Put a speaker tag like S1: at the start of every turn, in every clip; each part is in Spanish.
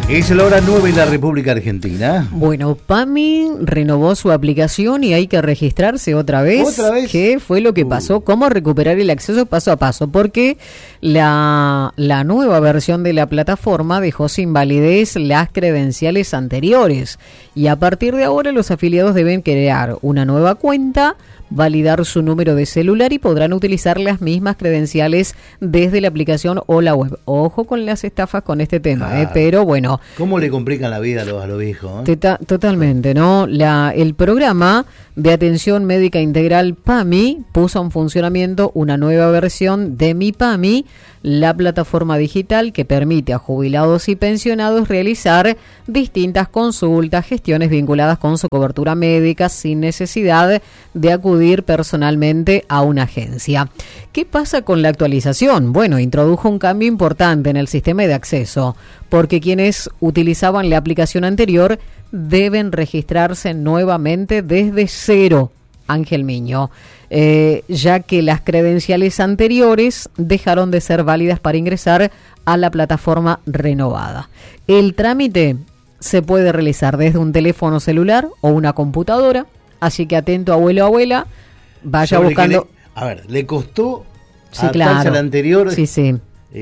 S1: Es la hora 9 en la República Argentina.
S2: Bueno, PAMI renovó su aplicación y hay que registrarse otra vez.
S1: ¿Otra vez?
S2: ¿Qué fue lo que pasó? ¿Cómo recuperar el acceso paso a paso? Porque la nueva versión de la plataforma dejó sin validez las credenciales anteriores. Y a partir de ahora los afiliados deben crear una nueva cuenta, validar su número de celular y podrán utilizar las mismas credenciales desde la aplicación o la web. Ojo con las estafas con este tema,
S1: Claro.
S2: pero bueno.
S1: ¿Cómo le complican la vida a los viejos?
S2: Totalmente, ¿no? El programa de atención médica integral PAMI puso en funcionamiento una nueva versión de Mi PAMI, la plataforma digital que permite a jubilados y pensionados realizar distintas consultas, gestiones vinculadas con su cobertura médica sin necesidad de acudir personalmente a una agencia. ¿Qué pasa con la actualización? Bueno, introdujo un cambio importante en el sistema de acceso, porque quienes utilizaban la aplicación anterior deben registrarse nuevamente desde cero, Ángel Miño, ya que las credenciales anteriores dejaron de ser válidas para ingresar a la plataforma renovada. El trámite se puede realizar desde un teléfono celular o una computadora, así que atento, abuelo o abuela, vaya buscando...
S1: Le costó
S2: Sí,
S1: adaptarse
S2: claro.
S1: al anterior,
S2: Sí.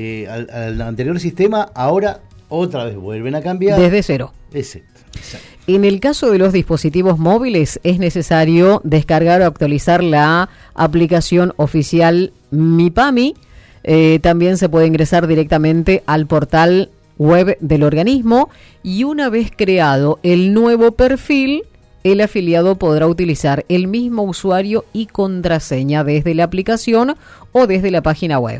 S1: al anterior sistema, ahora otra vez vuelven a cambiar.
S2: Desde cero.
S1: Exacto.
S2: En el caso de los dispositivos móviles es necesario descargar o actualizar la aplicación oficial Mi PAMI. También se puede ingresar directamente al portal web del organismo y una vez creado el nuevo perfil, el afiliado podrá utilizar el mismo usuario y contraseña desde la aplicación o desde la página web.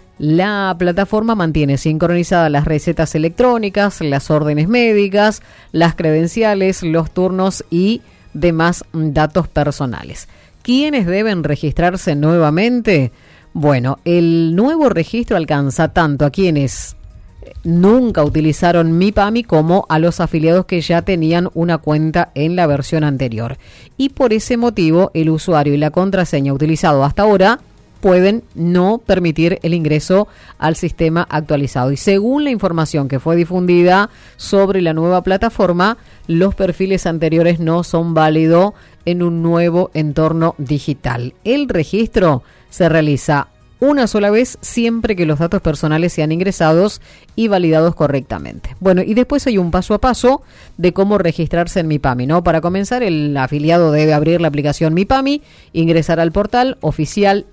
S2: La plataforma mantiene sincronizadas las recetas electrónicas, las órdenes médicas, las credenciales, los turnos y demás datos personales. ¿Quiénes deben registrarse nuevamente? Bueno, el nuevo registro alcanza tanto a quienes nunca utilizaron Mi PAMI como a los afiliados que ya tenían una cuenta en la versión anterior. Y por ese motivo, el usuario y la contraseña utilizado hasta ahora pueden no permitir el ingreso al sistema actualizado. Y según la información que fue difundida sobre la nueva plataforma, los perfiles anteriores no son válidos en un nuevo entorno digital. El registro se realiza una sola vez siempre que los datos personales sean ingresados y validados correctamente. Bueno, y después hay un paso a paso de cómo registrarse en Mi PAMI, ¿no? Para comenzar, el afiliado debe abrir la aplicación Mi PAMI, ingresar al portal oficial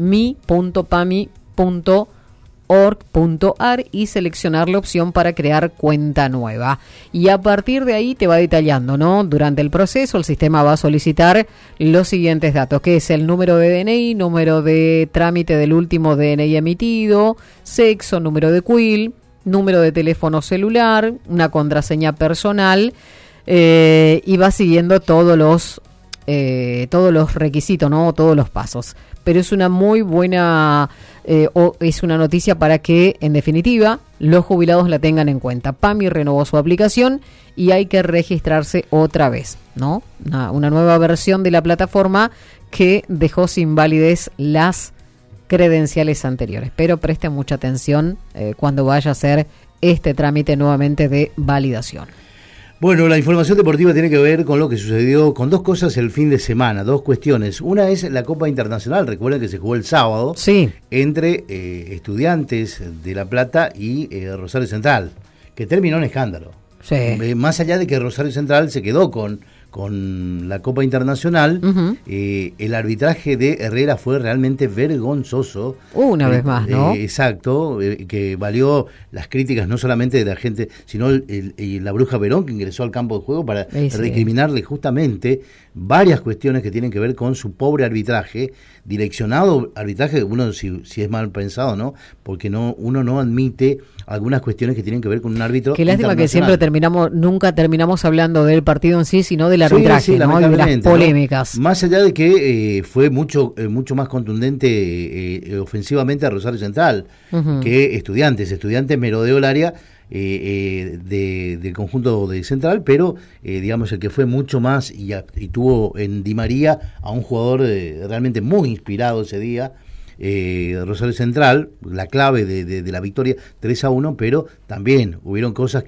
S2: mi.pami.org.ar y seleccionar la opción para crear cuenta nueva. Y a partir de ahí te va detallando, ¿no? Durante el proceso el sistema va a solicitar los siguientes datos, que es el número de DNI, número de trámite del último DNI emitido, sexo, número de CUIL, número de teléfono celular, una contraseña personal, y va siguiendo todos los requisitos, ¿no? Todos los pasos. Pero es una muy buena, es una noticia para que, en definitiva, los jubilados la tengan en cuenta. PAMI renovó su aplicación y hay que registrarse otra vez, ¿no? Una nueva versión de la plataforma que dejó sin validez las credenciales anteriores. Pero presten mucha atención cuando vaya a hacer este trámite nuevamente de validación.
S1: Bueno, la información deportiva tiene que ver con lo que sucedió, con dos cosas el fin de semana, dos cuestiones. Una es la Copa Internacional, recuerden que se jugó el sábado,
S2: sí, entre
S1: Estudiantes de La Plata y Rosario Central, que terminó en escándalo.
S2: Sí.
S1: Más allá de que Rosario Central se quedó con la Copa Internacional, el arbitraje de Herrera fue realmente vergonzoso.
S2: Una vez más, ¿no?
S1: Exacto, que valió las críticas no solamente de la gente, sino la Bruja Verón, que ingresó al campo de juego para recriminarle justamente varias cuestiones que tienen que ver con su pobre arbitraje, direccionado arbitraje, uno si es mal pensado, ¿no? Porque uno no admite algunas cuestiones que tienen que ver con un árbitro. Qué lástima
S2: que siempre nunca terminamos hablando del partido en sí, sino del arbitraje, ¿no? Y de las polémicas.
S1: ¿No? Más allá de que fue mucho más contundente ofensivamente a Rosario Central que Estudiantes. Estudiantes merodeó el área del conjunto de Central, pero digamos el que fue mucho más y tuvo en Di María a un jugador realmente muy inspirado ese día, Rosario Central, la clave de la victoria 3-1, pero también hubieron cosas que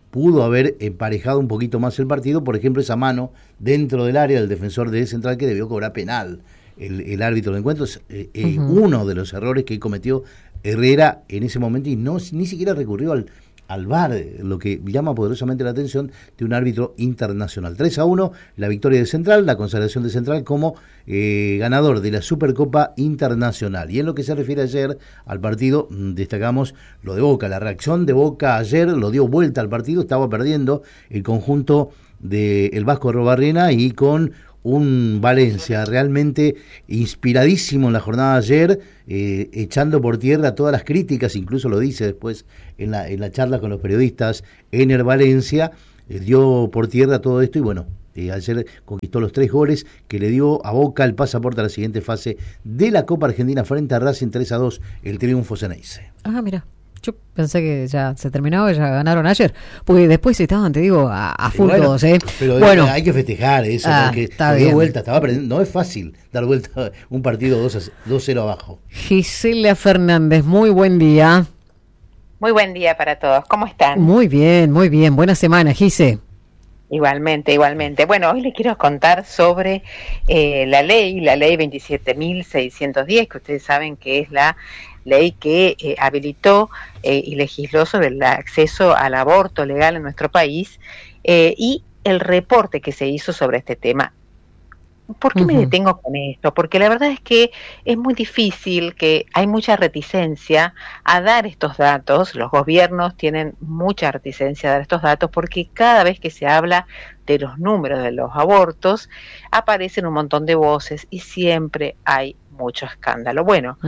S1: pudo haber emparejado un poquito más el partido, por ejemplo, esa mano dentro del área del defensor de Central que debió cobrar penal. El árbitro del encuentro es uno de los errores que cometió Herrera en ese momento y ni siquiera recurrió al VAR, lo que llama poderosamente la atención de un árbitro internacional. 3-1, la victoria de Central, la consagración de Central como ganador de la Supercopa Internacional. Y en lo que se refiere ayer al partido, destacamos lo de Boca, la reacción de Boca ayer lo dio vuelta al partido, estaba perdiendo el conjunto del Vasco Arrobarrena y con un Valencia realmente inspiradísimo en la jornada de ayer, echando por tierra todas las críticas, incluso lo dice después en la charla con los periodistas, Ener Valencia, dio por tierra todo esto y bueno, ayer conquistó los 3 goles que le dio a Boca el pasaporte a la siguiente fase de la Copa Argentina frente a Racing 3-2, el triunfo Ceneice.
S2: Ah, mira. Yo pensé que ya se terminaba, ya ganaron ayer, porque después estaban, te digo, a full bueno, todos,
S1: Pero
S2: bueno,
S1: hay que festejar eso, porque dio vuelta, estaba perdiendo, no es fácil dar vuelta un partido 2-0 abajo.
S2: Gisela Fernández, muy buen día.
S3: Muy buen día para todos, ¿cómo están?
S2: Muy bien, buena semana, Gise.
S3: Igualmente. Bueno, hoy les quiero contar sobre la ley 27.610, que ustedes saben que es la ley que habilitó y legisló sobre el acceso al aborto legal en nuestro país y el reporte que se hizo sobre este tema. ¿Por qué me detengo con esto? Porque la verdad es que es muy difícil, que hay mucha reticencia a dar estos datos. Los gobiernos tienen mucha reticencia a dar estos datos porque cada vez que se habla de los números de los abortos aparecen un montón de voces y siempre hay mucho escándalo. Bueno,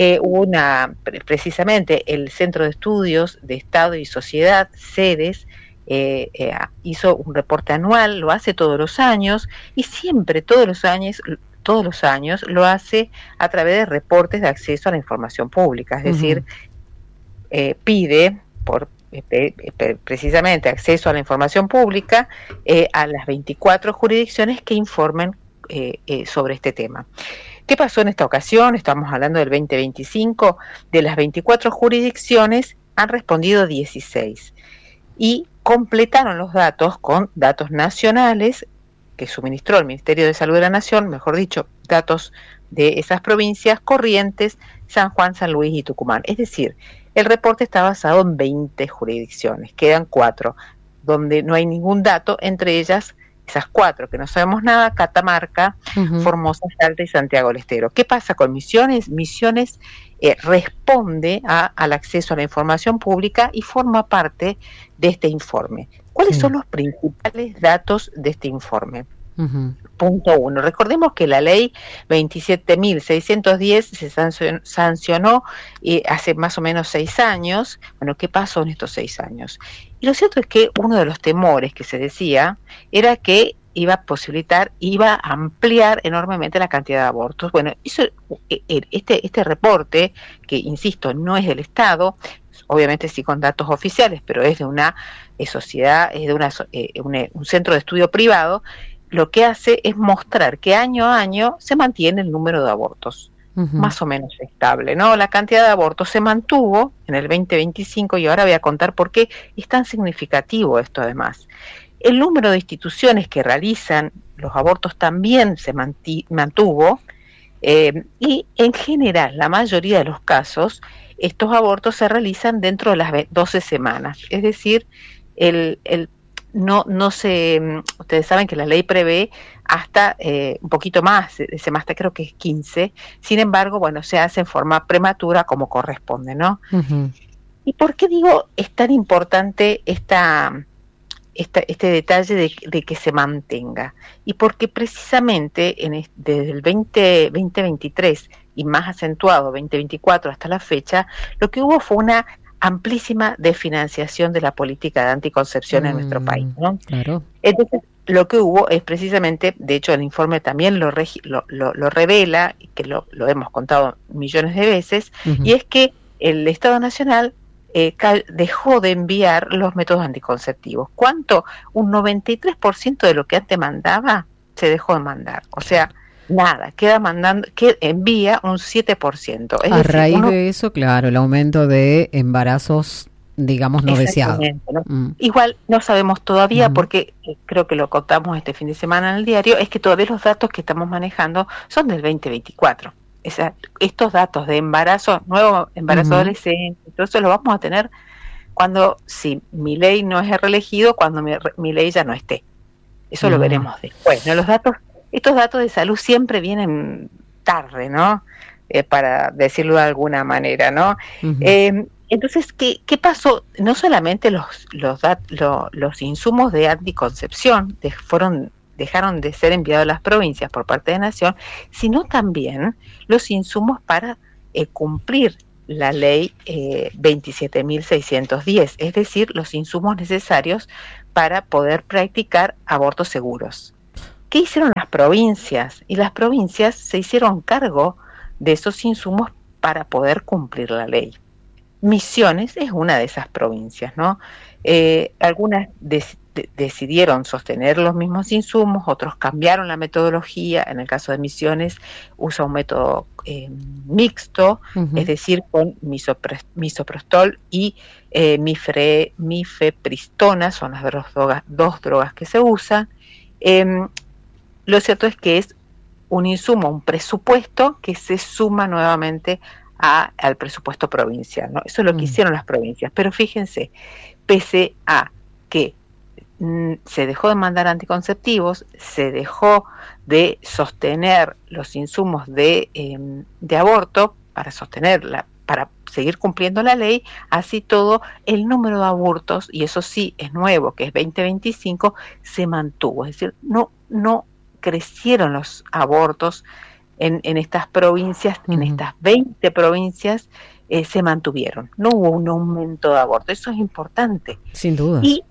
S3: precisamente el Centro de Estudios de Estado y Sociedad, CEDES, hizo un reporte anual, lo hace todos los años y siempre todos los años lo hace a través de reportes de acceso a la información pública, es decir, pide precisamente acceso a la información pública a las 24 jurisdicciones que informen sobre este tema. ¿Qué pasó en esta ocasión? Estamos hablando del 2025. De las 24 jurisdicciones han respondido 16 y completaron los datos con datos nacionales que suministró el Ministerio de Salud de la Nación, mejor dicho, datos de esas provincias: Corrientes, San Juan, San Luis y Tucumán. Es decir, el reporte está basado en 20 jurisdicciones, quedan 4, donde no hay ningún dato, entre ellas esas 4 que no sabemos nada: Catamarca, Formosa, Salta y Santiago del Estero. ¿Qué pasa con Misiones? Misiones responde al acceso a la información pública y forma parte de este informe. ¿Cuáles son los principales datos de este informe? Punto 1. Recordemos que la ley 27.610 se sancionó hace más o menos 6 años. Bueno, ¿qué pasó en estos 6 años? Y lo cierto es que uno de los temores que se decía era que iba a ampliar enormemente la cantidad de abortos. Bueno, este reporte, que insisto, no es del Estado, obviamente sí con datos oficiales, pero es de una sociedad, es de un centro de estudio privado, lo que hace es mostrar que año a año se mantiene el número de abortos, más o menos estable, ¿no? La cantidad de abortos se mantuvo en el 2025 y ahora voy a contar por qué es tan significativo esto además. El número de instituciones que realizan los abortos también se mantuvo y en general, la mayoría de los casos, estos abortos se realizan dentro de las 12 semanas, es decir, ustedes saben que la ley prevé hasta un poquito más, creo que es 15, sin embargo, bueno, se hace en forma prematura como corresponde, ¿no? ¿Y por qué digo es tan importante este detalle de que se mantenga? Y porque precisamente desde el 2023 y más acentuado 2024 hasta la fecha, lo que hubo fue una amplísima desfinanciación de la política de anticoncepción en nuestro país, ¿no? Claro. Entonces, lo que hubo es precisamente, de hecho el informe también lo revela, que lo hemos contado millones de veces, y es que el Estado Nacional dejó de enviar los métodos anticonceptivos. ¿Cuánto? Un 93% de lo que antes mandaba se dejó de mandar. O sea, nada, envía un 7%.
S2: A raíz de eso, claro, el aumento de embarazos digamos, no deseado.
S3: ¿no? Igual no sabemos todavía, porque creo que lo contamos este fin de semana en el diario, es que todavía los datos que estamos manejando son del 2024. Estos datos de embarazo, nuevo embarazo adolescente, todo eso lo vamos a tener cuando, si Milei no es reelegido, cuando Milei ya no esté. Eso lo veremos después, ¿no? Estos datos de salud siempre vienen tarde, ¿no? Para decirlo de alguna manera, ¿no? Entonces, ¿qué pasó? No solamente los insumos de anticoncepción dejaron de ser enviados a las provincias por parte de Nación, sino también los insumos para cumplir la ley 27.610, es decir, los insumos necesarios para poder practicar abortos seguros. ¿Qué hicieron las provincias? Y las provincias se hicieron cargo de esos insumos para poder cumplir la ley. Misiones es una de esas provincias, ¿no? Algunas decidieron sostener los mismos insumos, otros cambiaron la metodología. En el caso de Misiones usa un método mixto, es decir, con misoprostol y mifepristona, son las dos drogas que se usan. Lo cierto es que es un insumo, un presupuesto que se suma nuevamente al presupuesto provincial, ¿no? Eso es lo que hicieron las provincias. Pero fíjense, pese a que se dejó de mandar anticonceptivos, se dejó de sostener los insumos de aborto para seguir cumpliendo la ley, así todo el número de abortos, y eso sí es nuevo, que es 2025, se mantuvo. Es decir, no crecieron los abortos en estas provincias, en estas 20 provincias, se mantuvieron. No hubo un aumento de aborto, eso es importante.
S2: Sin duda.
S3: Y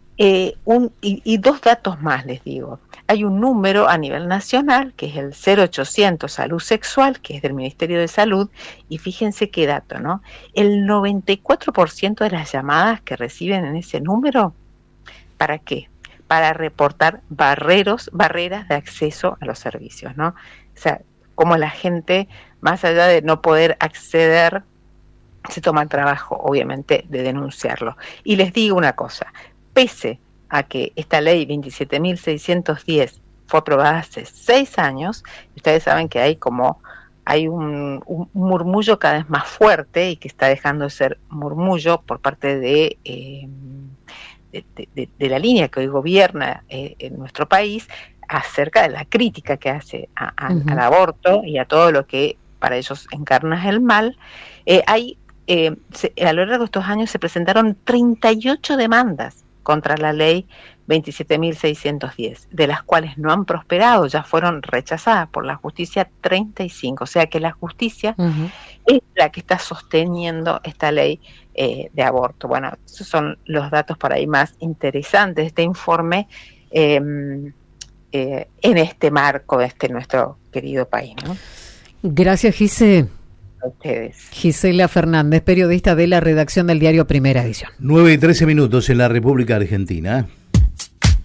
S3: dos datos más les digo. Hay un número a nivel nacional, que es el 0800 Salud Sexual, que es del Ministerio de Salud, y fíjense qué dato, ¿no? El 94% de las llamadas que reciben en ese número, ¿para qué? Para reportar barreras de acceso a los servicios, ¿no? O sea, como la gente, más allá de no poder acceder, se toma el trabajo, obviamente, de denunciarlo. Y les digo una cosa, pese a que esta ley 27.610 fue aprobada hace 6 años, ustedes saben que hay un murmullo cada vez más fuerte y que está dejando de ser murmullo por parte de la línea que hoy gobierna en nuestro país acerca de la crítica que hace al aborto y a todo lo que para ellos encarna el mal. A lo largo de estos años se presentaron 38 demandas contra la ley 27.610, de las cuales no han prosperado, ya fueron rechazadas por la justicia 35, o sea que la justicia es la que está sosteniendo esta ley de aborto. Bueno, esos son los datos por ahí más interesantes de este informe en este marco de nuestro querido país, ¿no?
S2: Gracias, Gise.
S3: A ustedes.
S2: Gisela Fernández, periodista de la redacción del diario Primera Edición.
S1: 9:13 en la República Argentina.